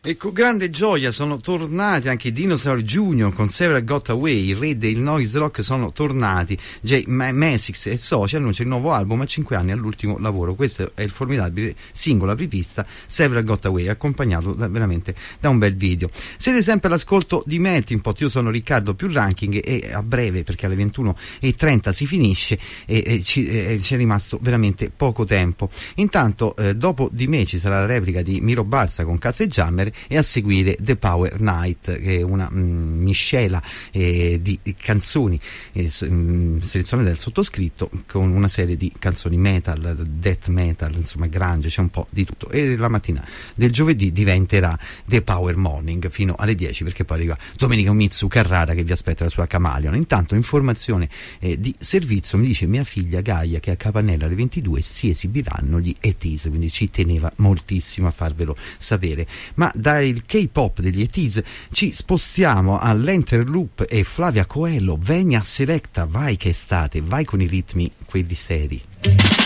E con grande gioia sono tornati anche i Dinosaur Jr. con Several Got Away, il re del noise rock sono tornati. Jay Masix e Soci annuncia il nuovo album a 5 anni all'ultimo lavoro. Questo è il formidabile singolo apripista Several Got Away, accompagnato veramente da un bel video. Siete sempre all'ascolto di Melting Pot, io sono Riccardo Più Ranking e a breve, perché alle 21:30 si finisce e ci è rimasto veramente poco tempo. Intanto dopo di me ci sarà la replica di Miro Balsa con Cazzo e Jammer e a seguire The Power Night, che è una miscela di canzoni selezionate dal sottoscritto con una serie di canzoni metal, death metal, insomma grunge, c'è un po' di tutto. E la mattina del giovedì diventerà The Power Morning fino alle 10, perché poi arriva Domenico Mitsu Carrara che vi aspetta la sua Camaleon. Intanto informazione di servizio, mi dice mia figlia Gaia che a Capannella alle 22 si esibiranno gli ETs, quindi ci teneva moltissimo a farvelo sapere. Ma dal K-pop degli ETs ci spostiamo all'Enterloop e Flavia Coelho, Venia Selecta, vai che estate, vai con i ritmi quelli seri.